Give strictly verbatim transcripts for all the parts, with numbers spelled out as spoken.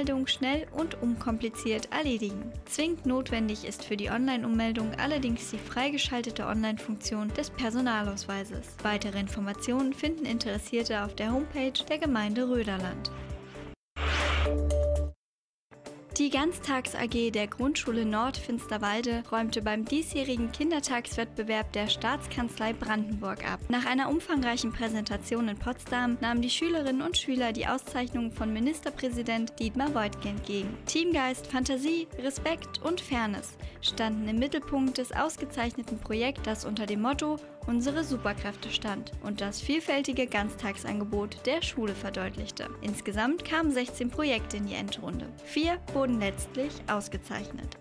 Ummeldung schnell und unkompliziert erledigen. Zwingend notwendig ist für die Online-Ummeldung allerdings die freigeschaltete Online-Funktion des Personalausweises. Weitere Informationen finden Interessierte auf der Homepage der Gemeinde Röderland. Die Ganztags-A G der Grundschule Nord-Finsterwalde räumte beim diesjährigen Kindertagswettbewerb der Staatskanzlei Brandenburg ab. Nach einer umfangreichen Präsentation in Potsdam nahmen die Schülerinnen und Schüler die Auszeichnung von Ministerpräsident Dietmar Woidke entgegen. Teamgeist, Fantasie, Respekt und Fairness standen im Mittelpunkt des ausgezeichneten Projekts, das unter dem Motto Unsere Superkräfte stand und das vielfältige Ganztagsangebot der Schule verdeutlichte. Insgesamt kamen sechzehn Projekte in die Endrunde. Vier wurden letztlich ausgezeichnet.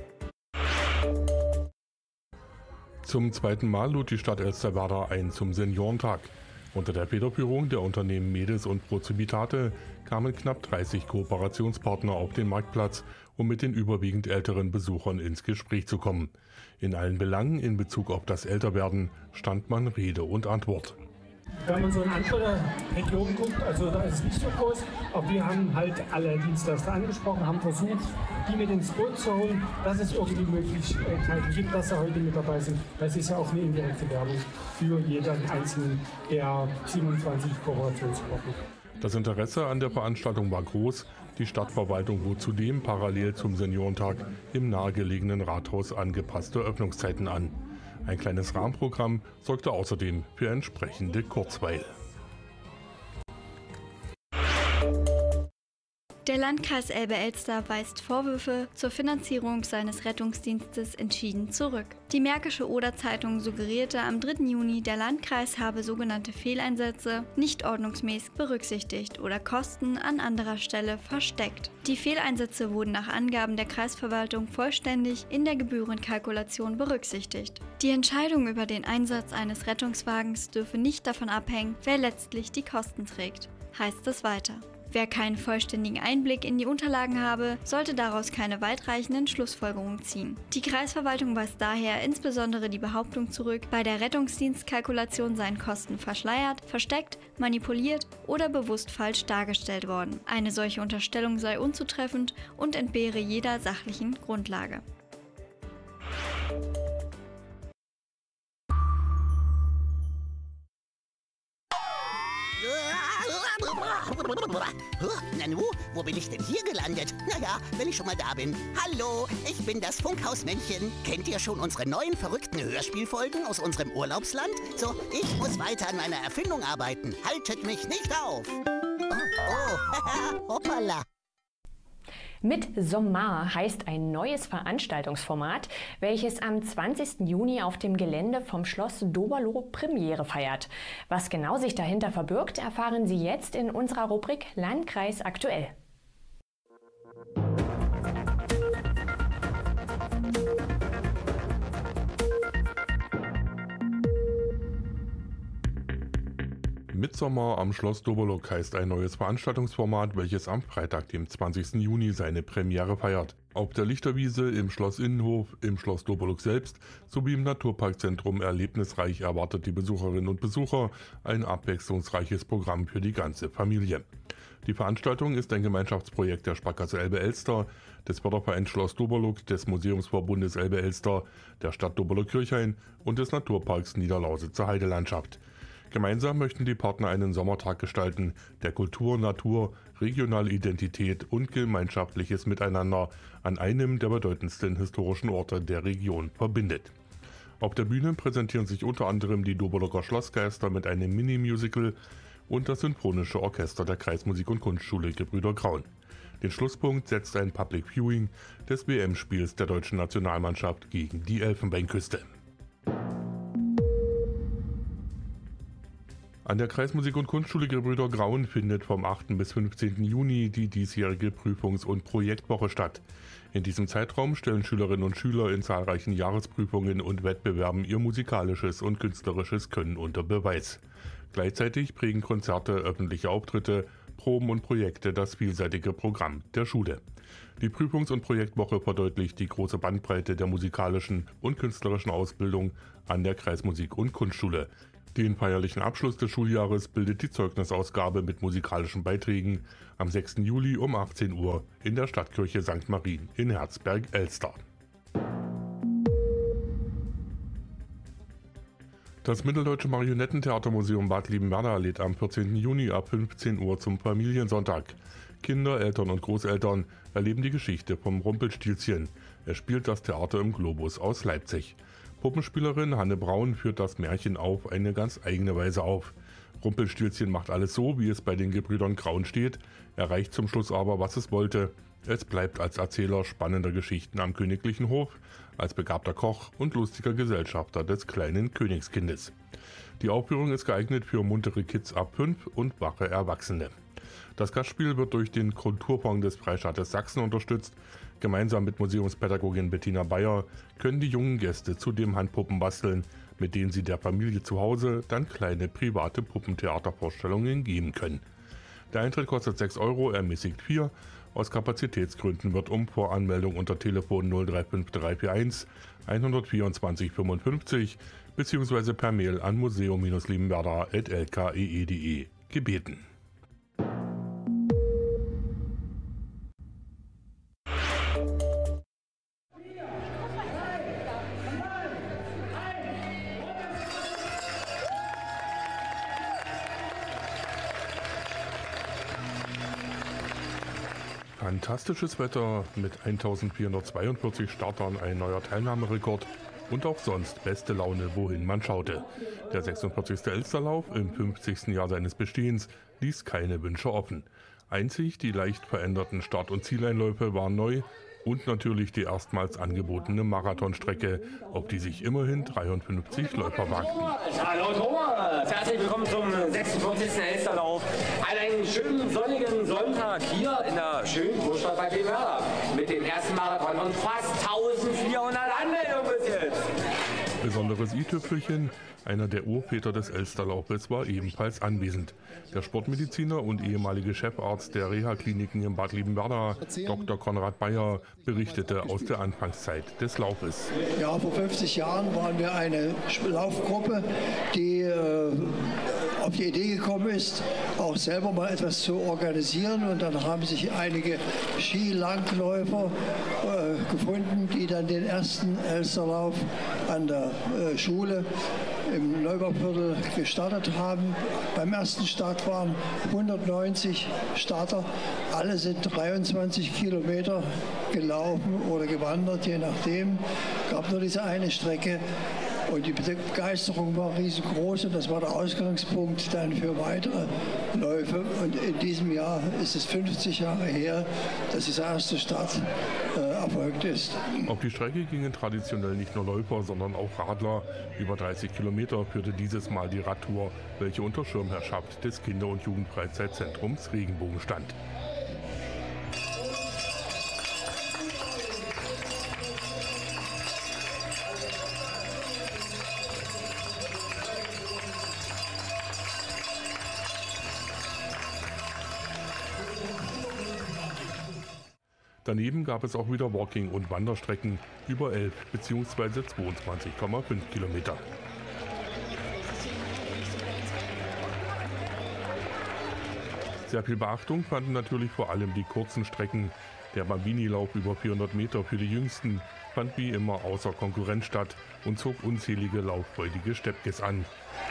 Zum zweiten Mal lud die Stadt Elsterwerda ein zum Seniorentag. Unter der Federführung der Unternehmen Medis und Prozivitate kamen knapp dreißig Kooperationspartner auf den Marktplatz, um mit den überwiegend älteren Besuchern ins Gespräch zu kommen. In allen Belangen in Bezug auf das Älterwerden stand man Rede und Antwort. Wenn man so in andere Regionen guckt, also da ist es nicht so groß, aber wir haben halt alle Dienstleister angesprochen, haben versucht, die mit ins Boot zu holen, dass es irgendwie Möglichkeiten gibt, dass sie heute mit dabei sind. Das ist ja auch eine indirekte Werbung für jeden einzelnen der siebenundzwanzig Kooperationspartner. Das Interesse an der Veranstaltung war groß. Die Stadtverwaltung bot zudem parallel zum Seniorentag im nahegelegenen Rathaus angepasste Öffnungszeiten an. Ein kleines Rahmenprogramm sorgte außerdem für entsprechende Kurzweil. Der Landkreis Elbe-Elster weist Vorwürfe zur Finanzierung seines Rettungsdienstes entschieden zurück. Die Märkische Oder-Zeitung suggerierte am dritten Juni, der Landkreis habe sogenannte Fehleinsätze nicht ordnungsmäßig berücksichtigt oder Kosten an anderer Stelle versteckt. Die Fehleinsätze wurden nach Angaben der Kreisverwaltung vollständig in der Gebührenkalkulation berücksichtigt. Die Entscheidung über den Einsatz eines Rettungswagens dürfe nicht davon abhängen, wer letztlich die Kosten trägt, heißt es weiter. Wer keinen vollständigen Einblick in die Unterlagen habe, sollte daraus keine weitreichenden Schlussfolgerungen ziehen. Die Kreisverwaltung weist daher insbesondere die Behauptung zurück, bei der Rettungsdienstkalkulation seien Kosten verschleiert, versteckt, manipuliert oder bewusst falsch dargestellt worden. Eine solche Unterstellung sei unzutreffend und entbehre jeder sachlichen Grundlage. Nanu, wo bin ich denn hier gelandet? Naja, wenn ich schon mal da bin. Hallo, ich bin das Funkhausmännchen. Kennt ihr schon unsere neuen verrückten Hörspielfolgen aus unserem Urlaubsland? So, ich muss weiter an meiner Erfindung arbeiten. Haltet mich nicht auf. Oh, oh, hoppala. Mit Sommar heißt ein neues Veranstaltungsformat, welches am zwanzigsten Juni auf dem Gelände vom Schloss Doberloh Premiere feiert. Was genau sich dahinter verbirgt, erfahren Sie jetzt in unserer Rubrik Landkreis aktuell. Mitsommer am Schloss Doberloh heißt ein neues Veranstaltungsformat, welches am Freitag, dem zwanzigsten Juni, seine Premiere feiert. Auf der Lichterwiese, im Schloss Innenhof, im Schloss Doberloh selbst sowie im Naturparkzentrum Erlebnisreich erwartet die Besucherinnen und Besucher ein abwechslungsreiches Programm für die ganze Familie. Die Veranstaltung ist ein Gemeinschaftsprojekt der Sparkasse Elbe-Elster, des Fördervereins Schloss Doberloh, des Museumsverbundes Elbe-Elster, der Stadt Doberloh-Kirchhain und des Naturparks Niederlausitzer Heidelandschaft. Gemeinsam möchten die Partner einen Sommertag gestalten, der Kultur, Natur, regionale Identität und gemeinschaftliches Miteinander an einem der bedeutendsten historischen Orte der Region verbindet. Auf der Bühne präsentieren sich unter anderem die Doberloher Schlossgeister mit einem Mini-Musical und das Symphonische Orchester der Kreismusik- und Kunstschule Gebrüder Graun. Den Schlusspunkt setzt ein Public Viewing des W M-Spiels der deutschen Nationalmannschaft gegen die Elfenbeinküste. An der Kreismusik- und Kunstschule Gebrüder Graun findet vom achten bis fünfzehnten Juni die diesjährige Prüfungs- und Projektwoche statt. In diesem Zeitraum stellen Schülerinnen und Schüler in zahlreichen Jahresprüfungen und Wettbewerben ihr musikalisches und künstlerisches Können unter Beweis. Gleichzeitig prägen Konzerte, öffentliche Auftritte, Proben und Projekte das vielseitige Programm der Schule. Die Prüfungs- und Projektwoche verdeutlicht die große Bandbreite der musikalischen und künstlerischen Ausbildung an der Kreismusik- und Kunstschule. Den feierlichen Abschluss des Schuljahres bildet die Zeugnisausgabe mit musikalischen Beiträgen am sechsten Juli um achtzehn Uhr in der Stadtkirche Sankt Marien in Herzberg-Elster. Das Mitteldeutsche Marionettentheatermuseum Bad Liebenwerda lädt am vierzehnten Juni ab fünfzehn Uhr zum Familiensonntag. Kinder, Eltern und Großeltern erleben die Geschichte vom Rumpelstilzchen. Er spielt das Theater im Globus aus Leipzig. Puppenspielerin Hanne Braun führt das Märchen auf eine ganz eigene Weise auf. Rumpelstilzchen macht alles so, wie es bei den Gebrüdern Graun steht, erreicht zum Schluss aber, was es wollte. Es bleibt als Erzähler spannender Geschichten am königlichen Hof, als begabter Koch und lustiger Gesellschafter des kleinen Königskindes. Die Aufführung ist geeignet für muntere Kids ab fünf und wache Erwachsene. Das Gastspiel wird durch den Kulturfonds des Freistaates Sachsen unterstützt. Gemeinsam mit Museumspädagogin Bettina Bayer können die jungen Gäste zudem Handpuppen basteln, mit denen sie der Familie zu Hause dann kleine private Puppentheatervorstellungen geben können. Der Eintritt kostet sechs Euro, ermäßigt vier. Aus Kapazitätsgründen wird um Voranmeldung unter Telefon null drei fünf drei vier eins eins vier zwei fünfundfünfzig bzw. per Mail an museum-liebenwerda at l k e e punkt d e gebeten. Fantastisches Wetter mit eintausendvierhundertzweiundvierzig Startern, ein neuer Teilnahmerekord und auch sonst beste Laune, wohin man schaute. Der sechsundvierzigste Elsterlauf im fünfzigsten Jahr seines Bestehens ließ keine Wünsche offen. Einzig die leicht veränderten Start- und Zieleinläufe waren neu und natürlich die erstmals angebotene Marathonstrecke, auf die sich immerhin dreiundfünfzig Läufer wagten. Hallo Thomas, herzlich willkommen zum sechsundvierzigsten Elsterlauf. An einem schönen sonnigen Sonntag hier in der schönen Großstadt Bad Liebenwerda mit dem ersten Marathon von fast eintausendvierhundert Anmeldungen bis jetzt. Besonderes i-Tüpfelchen, einer der Urväter des Elsterlaufes, war ebenfalls anwesend. Der Sportmediziner und ehemalige Chefarzt der Reha-Kliniken in Bad Liebenwerda, Doktor Konrad Bayer, berichtete aus der Anfangszeit des Laufes. Ja, vor fünfzig Jahren waren wir eine Laufgruppe, die äh, auf die Idee gekommen ist, auch selber mal etwas zu organisieren. Und dann haben sich einige Skilangläufer äh, gefunden, die dann den ersten Elsterlauf an der äh, Schule im Neubauviertel gestartet haben. Beim ersten Start waren hundertneunzig Starter. Alle sind dreiundzwanzig Kilometer gelaufen oder gewandert, je nachdem. Es gab nur diese eine Strecke. Und die Begeisterung war riesengroß und das war der Ausgangspunkt dann für weitere Läufe. Und in diesem Jahr ist es fünfzig Jahre her, dass dieser erste Start äh, erfolgt ist. Auf die Strecke gingen traditionell nicht nur Läufer, sondern auch Radler. Über dreißig Kilometer führte dieses Mal die Radtour, welche unter Schirmherrschaft des Kinder- und Jugendfreizeitzentrums Regenbogen stand. Daneben gab es auch wieder Walking- und Wanderstrecken über elf bzw. zweiundzwanzig Komma fünf Kilometer. Sehr viel Beachtung fanden natürlich vor allem die kurzen Strecken. Der Bambini-Lauf über vierhundert Meter für die Jüngsten fand wie immer außer Konkurrenz statt und zog unzählige lauffreudige Steppkes an.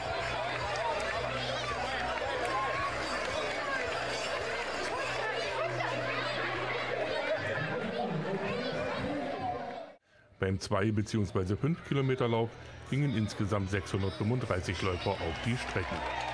Beim zwei bzw. fünf Kilometer Lauf gingen insgesamt sechshundertfünfunddreißig Läufer auf die Strecken.